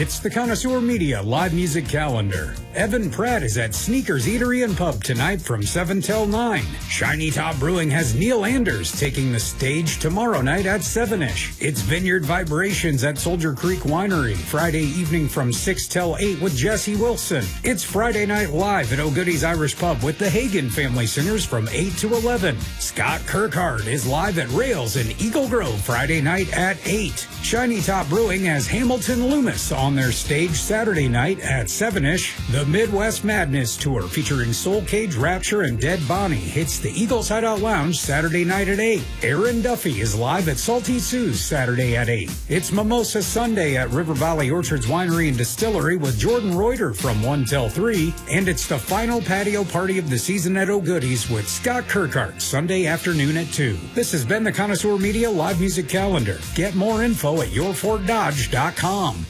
It's the Connoisseur Media live music calendar. Evan Pratt is at Sneakers Eatery and Pub tonight from 7 till 9. Shiny Top Brewing has Neil Anders taking the stage tomorrow night at 7-ish. It's Vineyard Vibrations at Soldier Creek Winery Friday evening from 6 till 8 with Jesse Wilson. It's Friday Night Live at O'Goodie's Irish Pub with the Hagen Family Singers from 8 to 11. Scott Kirkhart is live at Rails in Eagle Grove Friday night at 8. Shiny Top Brewing has Hamilton Loomis on their stage Saturday night at 7-ish. The Midwest Madness Tour featuring Soul Cage, Rapture, and Dead Bonnie hits the Eagles Hideout Lounge Saturday night at 8. Aaron Duffy is live at Salty Sue's Saturday at 8. It's Mimosa Sunday at River Valley Orchards Winery and Distillery with Jordan Reuter from 1 till 3. And it's the final patio party of the season at O'Goodie's with Scott Kirkhart Sunday afternoon at 2. This has been the Connoisseur Media live music calendar. Get more info at yourfortdodge.com.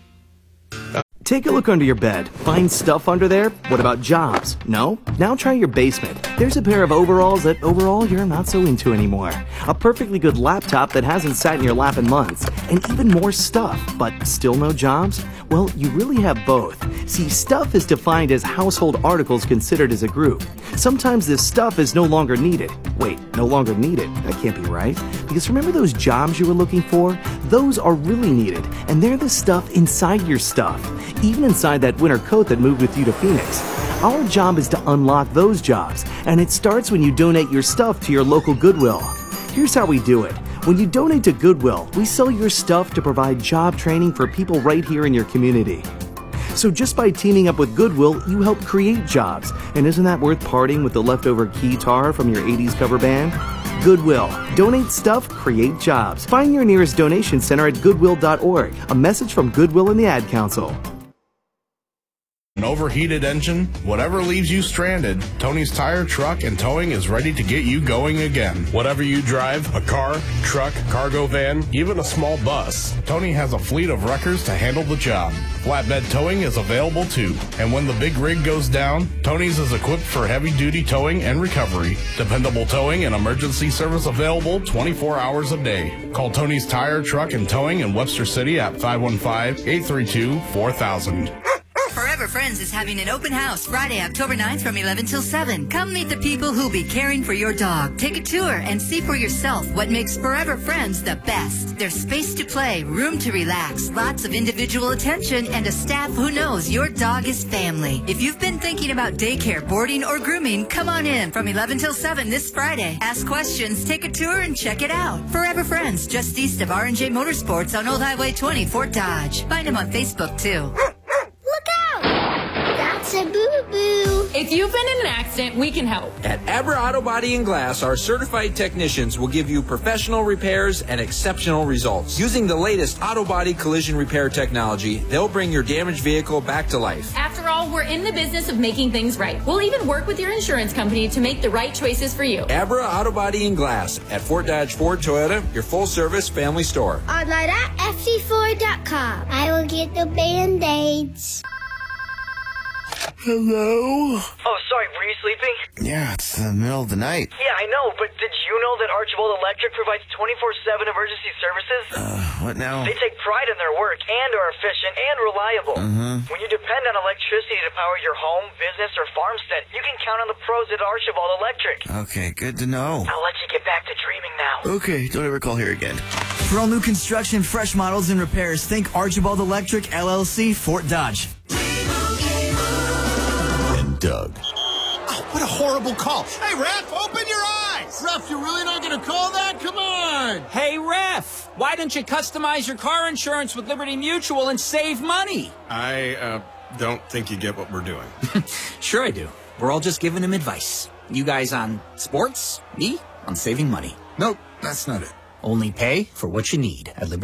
Take a look under your bed. Find stuff under there? What about jobs? No? Now try your basement. There's a pair of overalls that overall you're not so into anymore. A perfectly good laptop that hasn't sat in your lap in months. And even more stuff, but still no jobs? Well, you really have both. See, stuff is defined as household articles considered as a group. Sometimes this stuff is no longer needed. Wait, no longer needed? That can't be right. Because remember those jobs you were looking for? Those are really needed, and they're the stuff inside your stuff. Even inside that winter coat that moved with you to Phoenix. Our job is to unlock those jobs, and it starts when you donate your stuff to your local Goodwill. Here's how we do it. When you donate to Goodwill, we sell your stuff to provide job training for people right here in your community. So just by teaming up with Goodwill, you help create jobs. And isn't that worth parting with the leftover guitar from your 80s cover band? Goodwill. Donate stuff, create jobs. Find your nearest donation center at goodwill.org. A message from Goodwill and the Ad Council. An overheated engine, whatever leaves you stranded, Tony's Tire, Truck, and Towing is ready to get you going again. Whatever you drive, a car, truck, cargo van, even a small bus, Tony has a fleet of wreckers to handle the job. Flatbed towing is available too. And when the big rig goes down, Tony's is equipped for heavy-duty towing and recovery. Dependable towing and emergency service available 24 hours a day. Call Tony's Tire, Truck, and Towing in Webster City at 515-832-4000. Forever Friends is having an open house Friday, October 9th from 11 till 7. Come meet the people who'll be caring for your dog. Take a tour and see for yourself what makes Forever Friends the best. There's space to play, room to relax, lots of individual attention, and a staff who knows your dog is family. If you've been thinking about daycare, boarding, or grooming, come on in from 11 till 7 this Friday. Ask questions, take a tour, and check it out. Forever Friends, just east of R&J Motorsports on Old Highway 20, Fort Dodge. Find them on Facebook, too. That's a boo-boo. If you've been in an accident, we can help. At Abra Auto Body and Glass, our certified technicians will give you professional repairs and exceptional results. Using the latest auto body collision repair technology, they'll bring your damaged vehicle back to life. After all, we're in the business of making things right. We'll even work with your insurance company to make the right choices for you. Abra Auto Body and Glass at Fort Dodge Ford Toyota, your full-service family store. Online at fc4.com. I will get the Band-Aids. Hello? Oh, sorry, were you sleeping? Yeah, it's the middle of the night. Yeah, I know, but did you know that Archibald Electric provides 24/7 emergency services? What now? They take pride in their work and are efficient and reliable. When you depend on electricity to power your home, business, or farmstead, you can count on the pros at Archibald Electric. Okay, good to know. I'll let you get back to dreaming now. Okay, don't ever call here again. For all new construction, fresh models, and repairs, think Archibald Electric, LLC, Fort Dodge. Doug. Oh, what a horrible call. Hey, Ref, open your eyes. Ref, you're really not going to call that? Come on. Hey, Ref, why don't you customize your car insurance with Liberty Mutual and save money? I don't think you get what we're doing. Sure I do. We're all just giving him advice. You guys on sports, me on saving money. Nope, that's not it. Only pay for what you need at Liberty.